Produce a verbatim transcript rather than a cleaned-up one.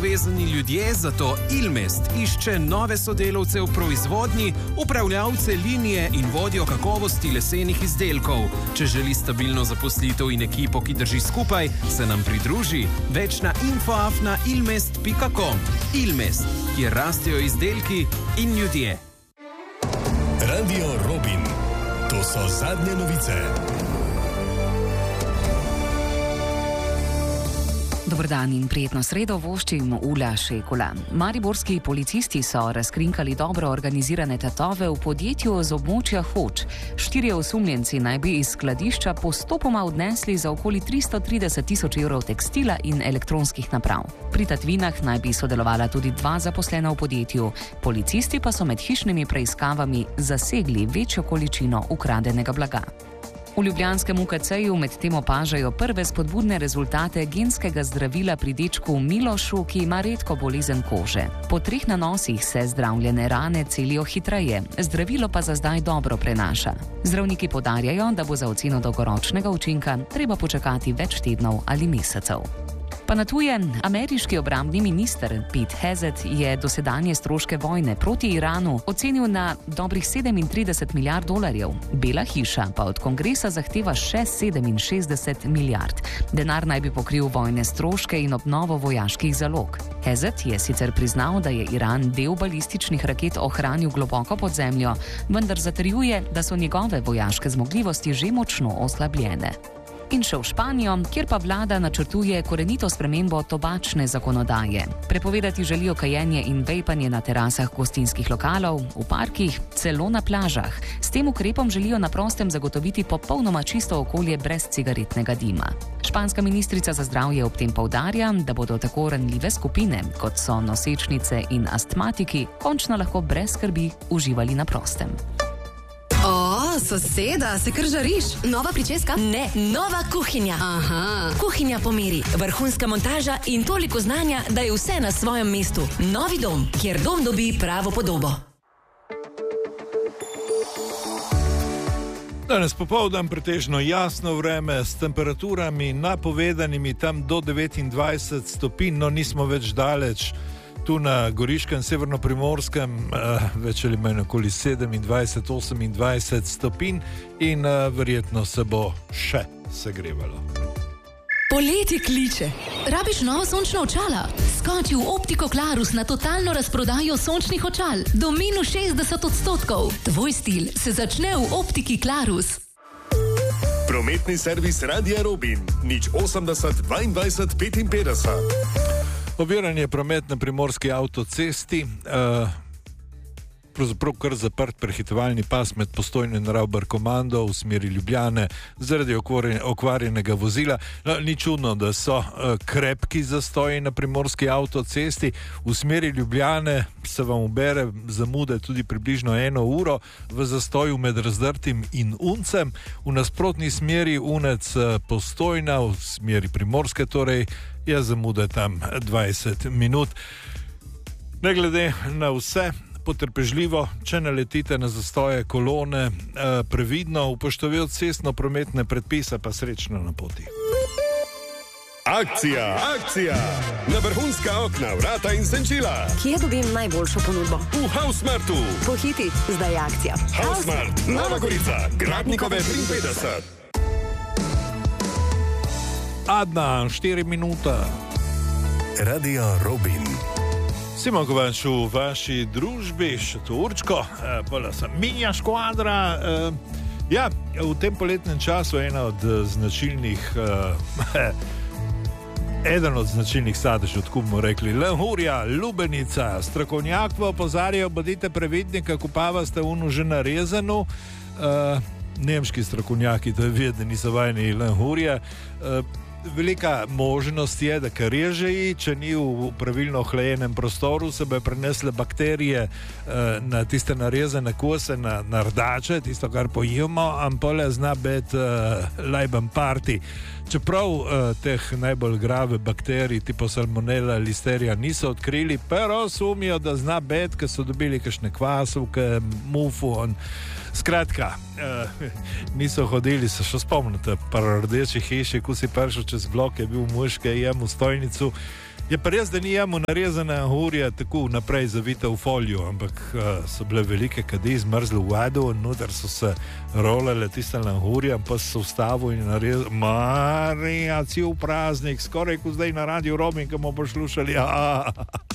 povezani ljudje, zato Ilmest išče nove sodelavce v proizvodnji, upravljavce linije in vodjo kakovosti lesenih izdelkov. Če želi stabilno zaposlitev in ekipo, ki drži skupaj, se nam pridruži. Več na info afna ilmest pika com. Ilmest, kjer rastejo izdelki in ljudje. Radio Robin. To so zadnje novice. Dober dan in prijetno sredo voščim Ula Šekula. Mariborski policisti so razkrinkali dobro organizirane tatove v podjetju z območja Hoč. Štirje osumljenci naj bi iz skladišča postopoma odnesli za okoli tristo trideset tisoč evrov tekstila in elektronskih naprav. Pri tatvinah naj bi sodelovala tudi dva zaposlena v podjetju. Policisti pa so med hišnimi preiskavami zasegli večjo količino ukradenega blaga. V ljubljanskem U K C-ju medtem opažajo prve spodbudne rezultate genskega zdravila pri dečku Milošu, ki ima redko bolezen kože. Po treh nanosih se zdravljene rane celijo hitreje, zdravilo pa za zdaj dobro prenaša. Zdravniki poudarjajo, da bo za oceno dolgoročnega učinka treba počakati več tednov ali mesecev. Pa na tuje, ameriški obrambni minister Pete Hegseth je dosedanje stroške vojne proti Iranu ocenil na dobrih sedemintrideset milijard dolarjev. Bela hiša pa od kongresa zahteva še sedeminšestdeset milijard. Denar naj bi pokril vojne stroške in obnovo vojaških zalog. Hegseth je sicer priznal, da je Iran del balističnih raket ohranil globoko pod zemljo, vendar zatrjuje, da so njegove vojaške zmogljivosti že močno oslabljene. In še v Španijo, kjer pa vlada načrtuje korenito spremembo tobačne zakonodaje. Prepovedati želijo kajenje in vejpanje na terasah gostinskih lokalov, v parkih, celo na plažah. S tem ukrepom želijo na prostem zagotoviti popolnoma čisto okolje brez cigaretnega dima. Španska ministrica za zdravje ob tem poudarja, da bodo tako ranljive skupine, kot so nosečnice in astmatiki, končno lahko brez skrbi uživali na prostem. O, soseda, se kar žariš? Nova pričeska? Ne, nova kuhinja. Aha. Kuhinja po meri, vrhunska montaža in toliko znanja, da je vse na svojem mestu. Novi dom, kjer dom dobi pravo podobo. Danes popoldan pretežno jasno vreme s temperaturami napovedanimi tam do devetindvajset stopinj, no nismo več daleč. Tu na Goriškem, severno-primorskem, uh, več ali manj okoli sedemindvajset osemindvajset stopinj in uh, verjetno se bo še segrevalo. Poletje kliče. Rabiš novo sončno očala? Skoči v Optiko Klarus na totalno razprodajo sončnih očal do minus šestdeset odstotkov. Tvoj stil se začne v Optiki Klarus. Prometni servis Radia Robin. nič osemdeset dvaindvajset petinpetdeset. Oviranje promet na primorski avtocesti, uh, pravzaprav kar zaprt prehitevalni pas med Postojno in Ravbar-Komando v smeri Ljubljane zaradi okvarjenega vozila. No, ni čudno, da so uh, krepki zastoji na primorski avtocesti. V smeri Ljubljane se vam ubere zamude tudi približno eno uro v zastoju med Razdrtim in Uncem. V nasprotni smeri Unec Postojna, v smeri Primorske torej, je zamude tam dvajset minut. Ne glede na vse, potrpežljivo, če naletite na zastoje kolone, previdno, upoštevajoč cestno-prometne predpise, pa srečno na poti. Akcija, akcija! Na vrhunska okna, vrata in senčila. Kje dobim najboljšo ponudbo? V Hausmartu. Pohiti, zdaj je akcija. Hausmart, Nova Gorica, Gradnikove triinpetdeset. Adna, štiri minute. Radio Robin. Simon Kovač v vaši družbi, še to Určko, eh, pola sem Minja Škvadra. Eh, ja, v tem poletnem času ena od značilnih, eh, eden od značilnih sadežev, tako bomo rekli, Lehurja, lubenica. Strokovnjakva opozarjajo, bodite previdni, kako kupavate unu že narezanu. Eh, nemški strokovnjaki, to je ved, da niso vajni Lehurja. Eh, Velika možnost je, da kar režeji, če ni v pravilno ohlajenem prostoru, se bojo prenesle bakterije eh, na tiste narezane kose, na, na rdače, tisto, kar pojemo, ampole zna biti eh, lajben party. Čeprav eh, teh najbolj grave bakterij, tipo salmonella, listerija, niso odkrili, pero sumijo, da zna biti, ker so dobili kakšne kvasovke, mufu, on. Skratka, eh, niso hodili, se še spomnite, par rdeči hiši, ko si prišel čez blok, je bil muž, ki je jem v stojnicu Je pa res, da nijemo narezana hurja tako naprej zavita v folijo, ampak uh, so bile velike kadi, zmrzli v vadu, noter so se rolale tiste na hurja, pa so vstavil in narezal. Marija, cel praznik, skoraj kot zdaj na Radio Roaming, ko bomo poslušali.